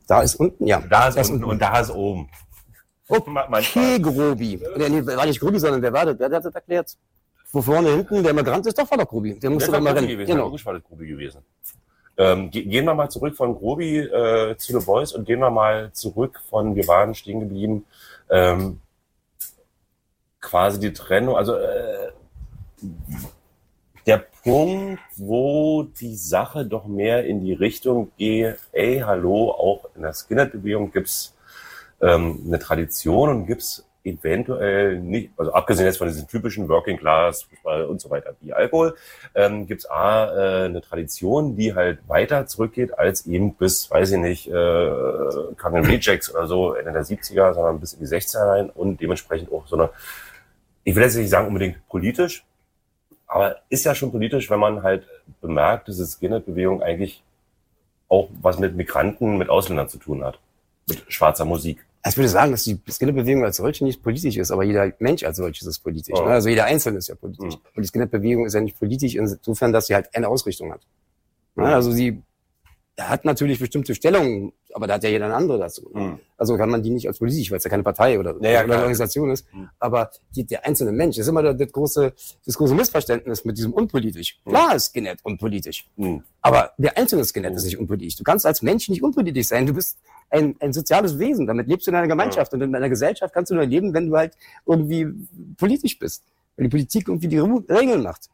Da ist unten, ja. Da ist unten und da ist oben. Okay, Grobi. Nee, war nicht Grobi, sondern wer war das? Wer hat das erklärt? Wo vorne hinten der Migrant ist, doch war doch Grobi. Der musste doch mal rennen. Genau. Logisch war das Grobi gewesen. Gehen wir mal zurück von Grobi zu The Voice und gehen wir mal zurück von, wir waren stehen geblieben, quasi die Trennung, also der Punkt, wo die Sache doch mehr in die Richtung geht, ey, hallo, auch in der Skinhead-Bewegung gibt's eine Tradition und gibt's eventuell nicht, also abgesehen jetzt von diesen typischen Working Class, Fußball und so weiter, wie Alkohol, gibt's eine Tradition, die halt weiter zurückgeht als eben bis, weiß ich nicht, Carmen Rejects oder so Ende der 70er, sondern bis in die 60er rein und dementsprechend auch so eine, ich will jetzt nicht sagen unbedingt politisch, aber ist ja schon politisch, wenn man halt bemerkt, dass die Skinhead-Bewegung eigentlich auch was mit Migranten, mit Ausländern zu tun hat, mit schwarzer Musik. Ich würde sagen, dass die Skinhead-Bewegung als solche nicht politisch ist, aber jeder Mensch als solches ist politisch. Oh. Ne? Also jeder Einzelne ist ja politisch. Und die Skinhead-Bewegung ist ja nicht politisch insofern, dass sie halt eine Ausrichtung hat. Ne? Also sie hat natürlich bestimmte Stellungen, aber da hat ja jeder eine andere dazu. Also kann man die nicht als politisch, weil es ja keine Partei oder eine Organisation ist. Aber der einzelne Mensch, das ist immer das große Missverständnis mit diesem unpolitisch. Klar ist Skinhead unpolitisch. Aber der einzelne Skinhead ist nicht unpolitisch. Du kannst als Mensch nicht unpolitisch sein. Du bist ein soziales Wesen. Damit lebst du in einer Gemeinschaft. Und in einer Gesellschaft kannst du nur leben, wenn du halt irgendwie politisch bist. Wenn die Politik irgendwie die Regeln macht.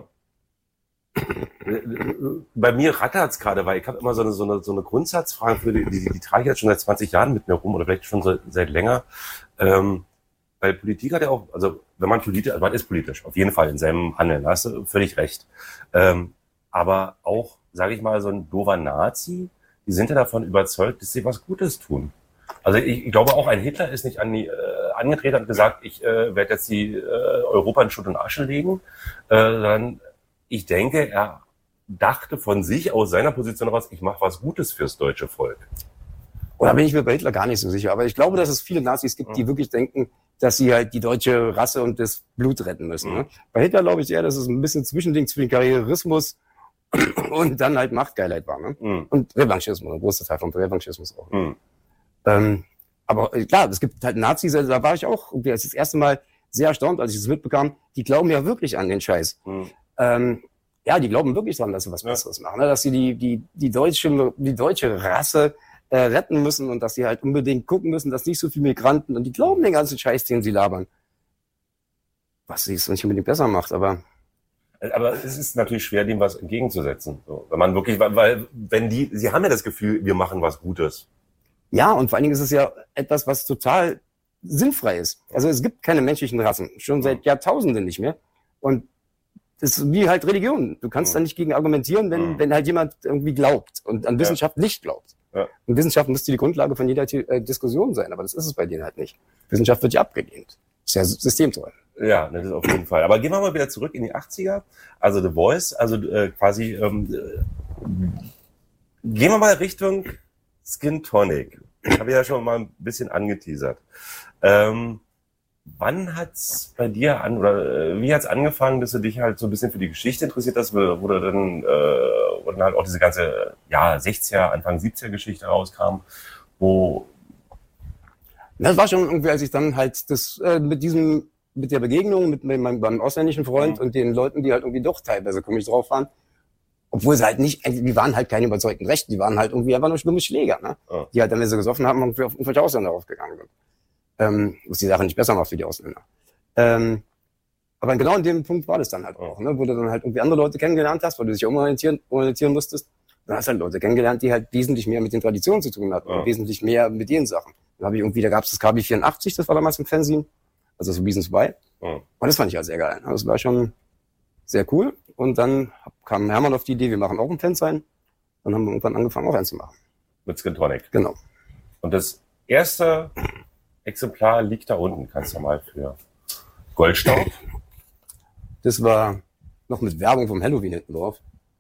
Bei mir rattert's gerade, weil ich habe immer so eine Grundsatzfrage, die trage ich jetzt schon seit 20 Jahren mit mir rum oder vielleicht schon seit länger. Weil Politik hat ja auch, also wenn man politisch, also man ist politisch, auf jeden Fall in seinem Handeln, da hast du völlig recht. Aber auch, sage ich mal, so ein doofer Nazi, die sind ja davon überzeugt, dass sie was Gutes tun. Also ich glaube auch, ein Hitler ist nicht angetreten und gesagt, ich werde jetzt die Europa in Schutt und Asche legen, sondern ich denke, er dachte von sich aus seiner Position heraus, ich mache was Gutes fürs deutsche Volk. Oder bin ich mir bei Hitler gar nicht so sicher. Aber ich glaube, dass es viele Nazis gibt, die wirklich denken, dass sie halt die deutsche Rasse und das Blut retten müssen. Ne? Bei Hitler glaube ich eher, dass es ein bisschen Zwischending zwischen Karrierismus und dann halt Machtgeilheit war. Ne? Und Revanchismus, ein großer Teil von Revanchismus auch. Aber klar, es gibt halt Nazis, also da war ich auch das erste Mal sehr erstaunt, als ich das mitbekam, die glauben ja wirklich an den Scheiß. Ja, die glauben wirklich dran, dass sie was Besseres machen, ne? Dass sie die deutsche Rasse retten müssen und dass sie halt unbedingt gucken müssen, dass nicht so viele Migranten, und die glauben den ganzen Scheiß, den sie labern. Was sie es nicht unbedingt besser macht, aber es ist natürlich schwer, dem was entgegenzusetzen. So, wenn man wirklich, weil sie haben ja das Gefühl, wir machen was Gutes. Ja, und vor allen Dingen ist es ja etwas, was total sinnfrei ist. Also es gibt keine menschlichen Rassen, schon seit Jahrtausenden nicht mehr. Und das ist wie halt Religion. Du kannst da nicht gegen argumentieren, wenn halt jemand irgendwie glaubt und an Wissenschaft nicht glaubt. Ja. Und Wissenschaft müsste die Grundlage von jeder Diskussion sein, aber das ist es bei denen halt nicht. Wissenschaft wird ja abgelehnt. Das ist ja systemtreu. Ja, das ist auf jeden Fall. Aber gehen wir mal wieder zurück in die 80er. Also The Voice, also quasi gehen wir mal Richtung Skin Tonic. Ich habe ja schon mal ein bisschen angeteasert. Wann hat's bei dir wie hat's angefangen, dass du dich halt so ein bisschen für die Geschichte interessiert hast, wo dann halt auch diese ganze 60er, Anfang 70er Geschichte rauskam, wo das war schon irgendwie, als ich dann halt das mit der Begegnung mit meinem ausländischen Freund und den Leuten, die halt irgendwie doch teilweise komisch drauf waren, obwohl sie halt nicht, die waren halt keine überzeugten Rechten, die waren halt irgendwie einfach nur schlimme Schläger, ne? Die halt dann, wenn sie gesoffen haben, irgendwie auf irgendwelche Ausländer aufgegangen sind. Was die Sache nicht besser macht für die Ausländer. Aber genau an dem Punkt war das dann halt auch, ne? Wo du dann halt irgendwie andere Leute kennengelernt hast, wo du dich umorientieren musstest. Dann hast du halt Leute kennengelernt, die halt wesentlich mehr mit den Traditionen zu tun hatten und wesentlich mehr mit den Sachen. Dann habe ich irgendwie, da gab es das KB84, das war damals im Fernsehen, also so Reasons Why. Und das fand ich halt sehr geil. Das war schon sehr cool. Und dann kam Hermann auf die Idee, wir machen auch ein Fansign. Dann haben wir irgendwann angefangen, auch eins zu machen. Mit Skin Tonic. Genau. Und das erste Exemplar liegt da unten, kannst du mal für Goldstaub. Das war noch mit Werbung vom Halloween hinten drauf.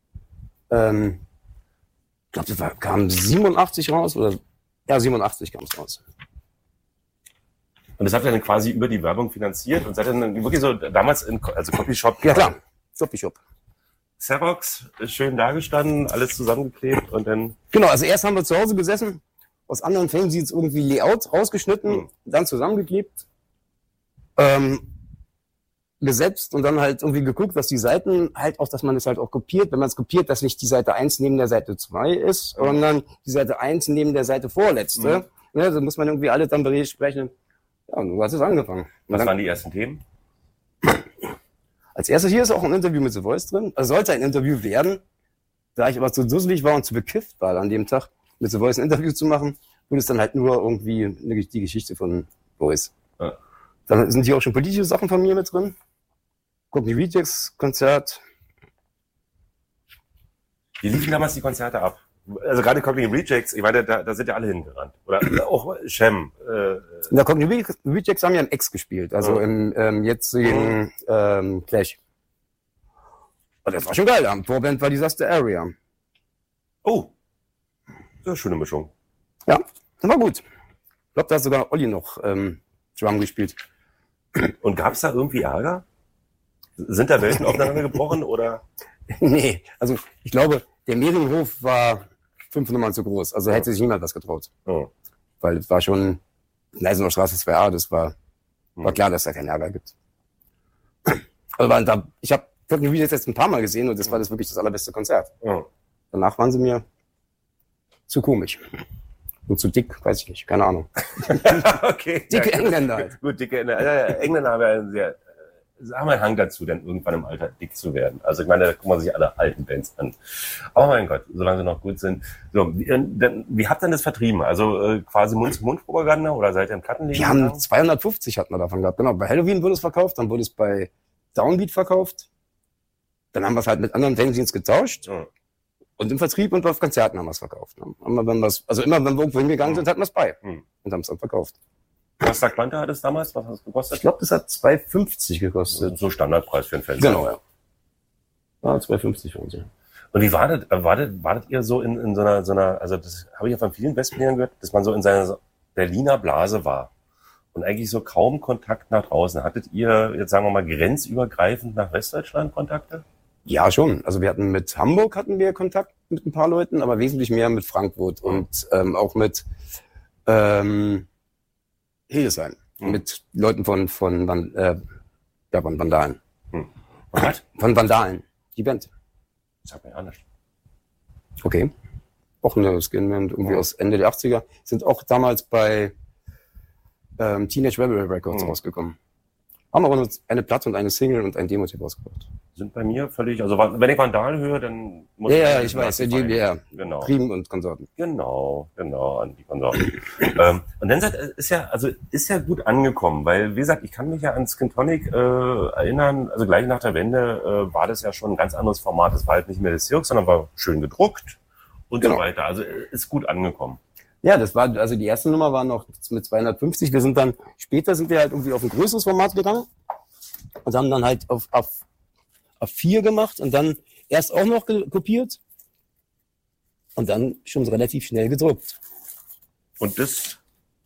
Ich glaube, das kam 87 raus, oder? Ja, 87 kam es raus. Und das habt ihr dann quasi über die Werbung finanziert und seid dann wirklich so damals also Copyshop. Ja klar, Copyshop. Xerox, schön dagestanden, alles zusammengeklebt und dann... Genau, also erst haben wir zu Hause gesessen aus anderen Fanzines irgendwie Layout rausgeschnitten, dann zusammengeklebt, gesetzt und dann halt irgendwie geguckt, dass die Seiten halt auch, dass man es halt auch kopiert. Wenn man es kopiert, dass nicht die Seite 1 neben der Seite 2 ist, sondern die Seite 1 neben der Seite vorletzte. Ja, so muss man irgendwie alle dann besprechen. Ja, und so hat es angefangen. Was waren die ersten Themen? Als erstes hier ist auch ein Interview mit The Voice drin. Also sollte ein Interview werden. Da ich aber zu dusselig war und zu bekifft war an dem Tag, mit The Voice ein Interview zu machen, wurde es dann halt nur irgendwie die Geschichte von Voice. Ja. Dann sind hier auch schon politische Sachen von mir mit drin. Gucken die Rejects-Konzert. Wie liefen damals die Konzerte ab? Also gerade Cockney Rejects, ich meine, da sind ja alle hingerannt. Oder auch Shem. In der Cockney Rejects haben ja ein Ex gespielt, also im jetzigen Clash. Und das war schon geil. Am Vorband war Disaster Area. Oh, das ist eine schöne Mischung. Ja, das war gut. Ich glaube, da hat sogar Olli noch Drum gespielt. Und gab es da irgendwie Ärger? Sind da Welten aufeinander gebrochen oder? Nee, also ich glaube, der Mehringhof war 5 Nummern zu groß. Also hätte sich niemand was getraut. Oh. Weil es war schon Neisener Straße 2a, das war klar, dass da keinen Ärger gibt. Aber ich habe Cockney Rejects jetzt ein paar Mal gesehen und das war das wirklich das allerbeste Konzert. Oh. Danach waren sie mir zu komisch. Und zu dick, weiß ich nicht, keine Ahnung. Okay. Dicke Engländer halt. Gut, dicke Engländer. Engländer haben ja einen Hang dazu, dann irgendwann im Alter dick zu werden. Also ich meine, da gucken wir sich alle alten Bands an. Aber mein Gott, solange sie noch gut sind. So, wie habt ihr denn das vertrieben? Also quasi Mund-zu-Mund-Propaganda oder seid ihr im Plattenladen? Wir haben 250 hatten wir davon gehabt. Genau, bei Halloween wurde es verkauft, dann wurde es bei Downbeat verkauft. Dann haben wir es halt mit anderen Fanzines getauscht. Ja. Und im Vertrieb und auf Konzerten haben wir es verkauft. Immer wenn wir irgendwo hingegangen sind, hatten wir es bei. Und haben es dann verkauft. Was sagt Quanta hat es damals? Was hat es gekostet? Ich glaube, das hat 2,50 gekostet. So Standardpreis für ein Fenster. Genau, ja. Ja, 2,50 für uns, ja. Und wie wartet ihr so in so einer, also das habe ich ja von vielen Westplayern gehört, dass man so in seiner Berliner Blase war. Und eigentlich so kaum Kontakt nach draußen. Hattet ihr, jetzt sagen wir mal, grenzübergreifend nach Westdeutschland Kontakte? Ja, schon. Also wir hatten mit Hamburg Kontakt mit ein paar Leuten, aber wesentlich mehr mit Frankfurt und auch mit Hildesheim. Mit Leuten von Vandalen. Was? Von Vandalen. Die Band. Das hat mir ja nicht. Okay. Auch eine Skinband, irgendwie aus Ende der 80er. Sind auch damals bei Teenage Rebel Records rausgekommen. Haben aber nur eine Platte und eine Single und ein Demo-Tape rausgebracht. Sind bei mir völlig, also wenn ich Vandal höre, dann muss ich... Ja, ich weiß, genau. Priem und Konsorten. Genau, an die Konsorten. Und dann ist ja gut angekommen, weil, wie gesagt, ich kann mich ja an Skin Tonic erinnern, also gleich nach der Wende war das ja schon ein ganz anderes Format. Das war halt nicht mehr das Cirque, sondern war schön gedruckt und so weiter. Also ist gut angekommen. Ja, das war, also die erste Nummer war noch mit 250. Später sind wir halt irgendwie auf ein größeres Format gegangen und haben dann halt auf 4 gemacht und dann erst auch noch kopiert und dann schon relativ schnell gedruckt. Und das,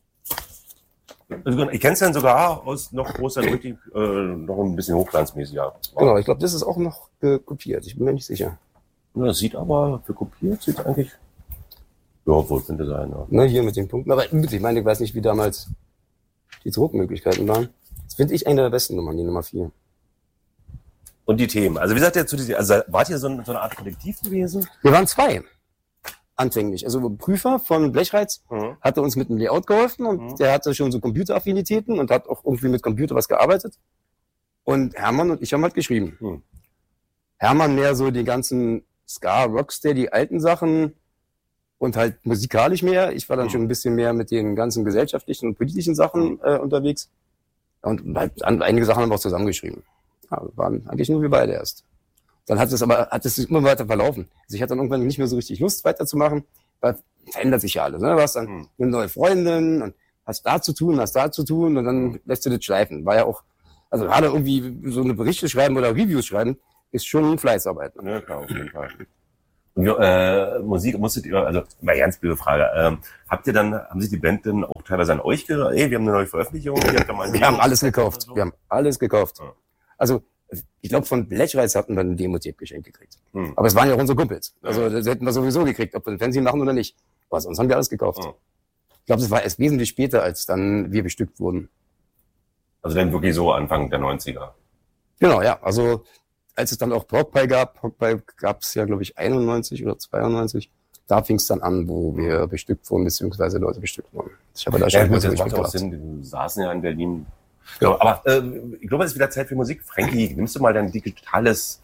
also ich kenne es dann sogar aus noch großer, richtig, noch ein bisschen hochglanzmäßiger. Genau, ich glaube, das ist auch noch kopiert. Ich bin mir nicht sicher. Ja, das sieht aber, für kopiert sieht eigentlich... Ja, wohl könnte sein, ja. Ne, hier mit den Punkten. Aber ich meine, ich weiß nicht, wie damals die Druckmöglichkeiten waren. Das finde ich eine der besten Nummern, die Nummer 4. Und die Themen. Also wie gesagt, wart ihr so eine Art Kollektiv gewesen? Wir waren 2. Anfänglich. Also Prüfer von Blechreiz hatte uns mit dem Layout geholfen und der hatte schon so Computeraffinitäten und hat auch irgendwie mit Computer was gearbeitet. Und Hermann und ich haben halt geschrieben. Hermann mehr so die ganzen Ska, Rocksteady, die alten Sachen, und halt musikalisch mehr. Ich war dann schon ein bisschen mehr mit den ganzen gesellschaftlichen und politischen Sachen unterwegs. Und halt einige Sachen haben wir auch zusammengeschrieben. Ja, waren eigentlich nur wir beide erst. Dann hat es sich immer weiter verlaufen. Also ich hatte dann irgendwann nicht mehr so richtig Lust weiterzumachen, weil verändert sich ja alles. Ne? Du hast dann eine neue Freundin und hast da zu tun und dann lässt du das schleifen. War ja auch, also gerade irgendwie so eine Berichte schreiben oder Reviews schreiben, ist schon Fleißarbeit. Ne? Ja, klar, auf jeden Fall. Musik musstet ihr, also mal ganz blöde Frage, haben sich die Band denn auch teilweise an euch gesagt, wir haben eine neue Veröffentlichung? Wir haben alles gekauft. So? Wir haben alles gekauft. Ja. Also ich glaube, von Blechreiz hatten wir ein Demo-Tape geschenkt gekriegt. Aber es waren ja auch unsere Kumpels. Also das hätten wir sowieso gekriegt, ob wir ein Fernsehen machen oder nicht. Aber sonst haben wir alles gekauft. Ich glaube, das war erst wesentlich später, als dann wir bestückt wurden. Also dann wirklich so Anfang der 90er. Genau, ja. Also als es dann auch Porkpie gab es ja, glaube ich, 91 oder 92. Da fing es dann an, wo wir bestückt wurden, beziehungsweise Leute bestückt wurden. Ich habe da schon gut, das macht auch Sinn. Wir saßen ja in Berlin. Ja, aber ich glaube, es ist wieder Zeit für Musik. Frankie, nimmst du mal dein digitales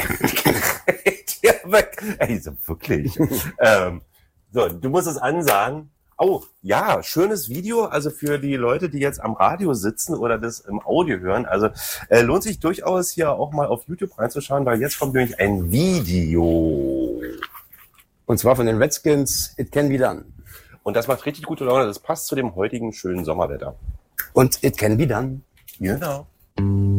Ey, so wirklich. So, du musst es ansagen. Oh, ja, schönes Video, also für die Leute, die jetzt am Radio sitzen oder das im Audio hören. Also lohnt sich durchaus hier auch mal auf YouTube reinzuschauen, weil jetzt kommt nämlich ein Video. Und zwar von den Redskins, It Can Be Done. Und das macht richtig gute Laune, das passt zu dem heutigen schönen Sommerwetter. Und It Can Be Done. Genau.